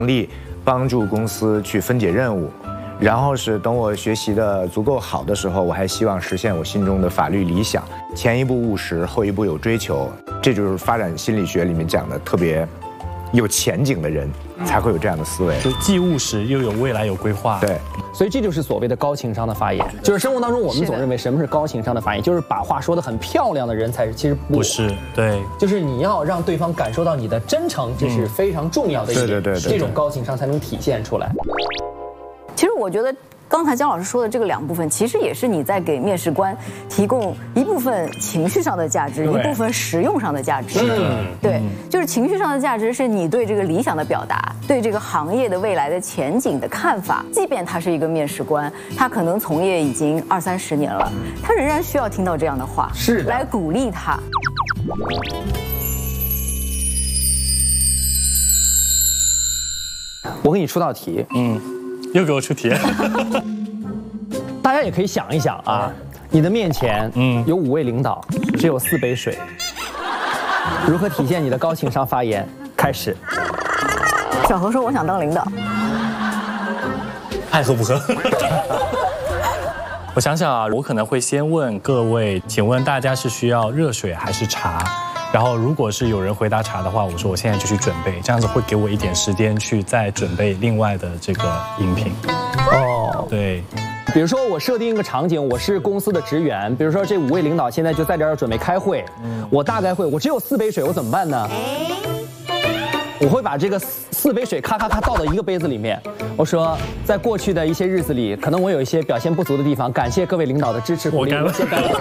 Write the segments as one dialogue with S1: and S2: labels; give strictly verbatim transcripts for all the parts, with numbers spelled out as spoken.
S1: 力帮助公司去分解任务。然后是等我学习的足够好的时候，我还希望实现我心中的法律理想。前一步务实，后一步有追求，这就是发展心理学里面讲的特别有前景的人才会有这样的思维，
S2: 就既务实又有未来有规划。
S1: 对，
S3: 所以这就是所谓的高情商的发言。就是生活当中我们总认为什么是高情商的发言，就是把话说得很漂亮的人才是，其实不,
S2: 不是。对，
S3: 就是你要让对方感受到你的真诚，这是非常重要的一点。
S1: 对对对，
S3: 这种高情商才能体现出来。
S4: 其实我觉得刚才姜老师说的这个两部分，其实也是你在给面试官提供一部分情绪上的价值，一部分实用上的价值。嗯，对，就是情绪上的价值是你对这个理想的表达，对这个行业的未来的前景的看法。即便他是一个面试官，他可能从业已经二三十年了，他仍然需要听到这样的话，
S3: 是
S4: 来鼓励他。
S3: 我给你出道题，
S2: 嗯。又给我出题，
S3: 大家也可以想一想啊，你的面前，嗯，有五位领导，只有四杯水，如何体现你的高情商发言？开始。
S4: 小何说：“我想当领导。”
S2: 爱喝不喝？我想想啊，我可能会先问各位，请问大家是需要热水还是茶？然后，如果是有人回答茶的话，我说我现在就去准备，这样子会给我一点时间去再准备另外的这个饮品。哦，对。
S3: 比如说我设定一个场景，我是公司的职员，比如说这五位领导现在就在这儿准备开会，嗯，我大概会，我只有四杯水，我怎么办呢？我会把这个四杯水咔咔咔倒到一个杯子里面。我说，在过去的一些日子里，可能我有一些表现不足的地方，感谢各位领导的支持鼓励。我先干了。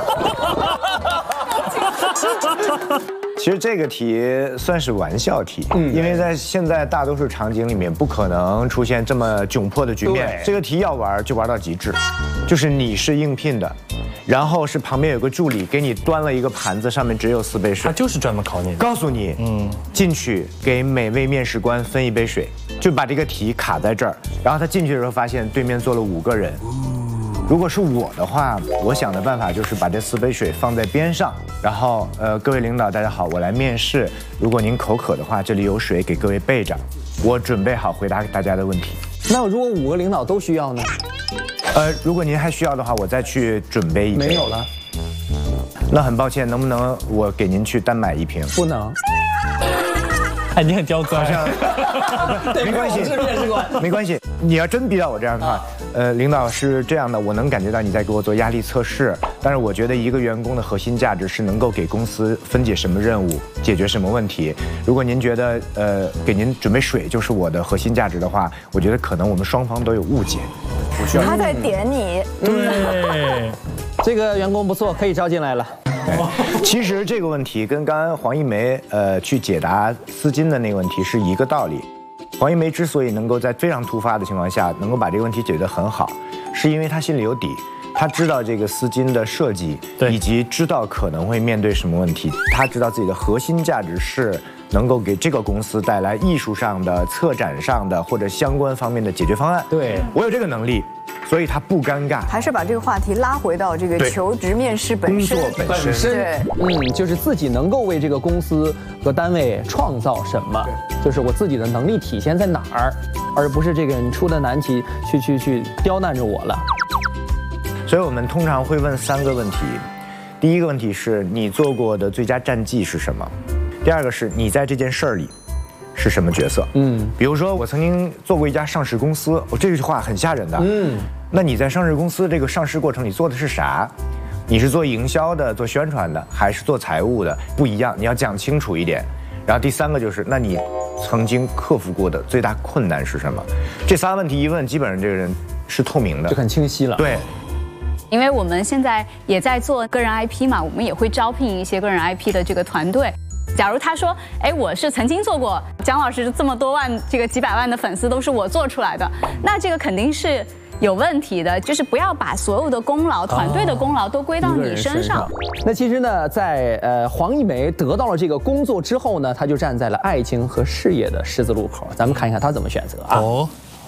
S1: 其实这个题算是玩笑题，嗯，因为在现在大多数场景里面不可能出现这么窘迫的局面。这个题要玩就玩到极致，就是你是应聘的，然后是旁边有个助理给你端了一个盘子，上面只有四杯水，
S2: 他就是专门考你的，
S1: 告诉你，嗯，进去给每位面试官分一杯水，就把这个题卡在这儿。然后他进去的时候发现对面坐了五个人。如果是我的话，我想的办法就是把这四杯水放在边上，然后呃，各位领导大家好，我来面试。如果您口渴的话，这里有水给各位备着，我准备好回答大家的问题。
S3: 那如果五个领导都需要呢？
S1: 呃，如果您还需要的话，我再去准备一瓶。
S3: 没有了。
S1: 那很抱歉，能不能我给您去单买一瓶？
S3: 不能。
S2: 哎，你很刁钻。好像
S1: 没关系，没关系。你要真逼到我这样的话，呃，领导是这样的，我能感觉到你在给我做压力测试。但是我觉得一个员工的核心价值是能够给公司分解什么任务，解决什么问题。如果您觉得呃给您准备水就是我的核心价值的话，我觉得可能我们双方都有误解。
S4: 他在点你。
S2: 对，
S3: 这个员工不错，可以招进来了。
S1: 其实这个问题跟刚刚黄一梅呃去解答丝巾的那个问题是一个道理。黄一梅之所以能够在非常突发的情况下能够把这个问题解决得很好，是因为她心里有底，她知道这个丝巾的设计，以及知道可能会面对什么问题。她知道自己的核心价值是能够给这个公司带来艺术上的、策展上的或者相关方面的解决方案。
S3: 对，
S1: 我有这个能力。所以他不尴尬，
S4: 还是把这个话题拉回到这个求职面试本身。
S1: 工作本身，
S4: 对，
S3: 嗯，就是自己能够为这个公司和单位创造什么，就是我自己的能力体现在哪儿，而不是这个你出的难题去去去刁难着我了。
S1: 所以我们通常会问三个问题，第一个问题是你做过的最佳战绩是什么？第二个是你在这件事儿里是什么角色？嗯，比如说我曾经做过一家上市公司，我这句话很吓人的。嗯，那你在上市公司这个上市过程你做的是啥？你是做营销的、做宣传的，还是做财务的？不一样，你要讲清楚一点。然后第三个就是，那你曾经克服过的最大困难是什么？这仨问题一问，基本上这个人是透明的，
S3: 就很清晰了。
S1: 对。
S5: 因为我们现在也在做个人 I P 嘛，我们也会招聘一些个人 I P 的这个团队。假如他说，哎，我是曾经做过，姜老师这么多万这个几百万的粉丝都是我做出来的，那这个肯定是有问题的，就是不要把所有的功劳、团队的功劳都归到你身上。
S3: 那其实呢，在呃黄一梅得到了这个工作之后呢，她就站在了爱情和事业的十字路口。咱们看一看她怎么选择啊。哦。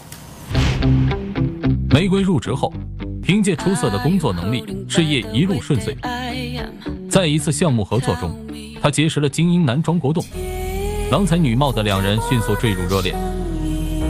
S6: 玫瑰入职后，凭借出色的工作能力，事业一路顺遂。在一次项目合作中，他结识了精英男装国栋，郎才女貌的两人迅速坠入热恋。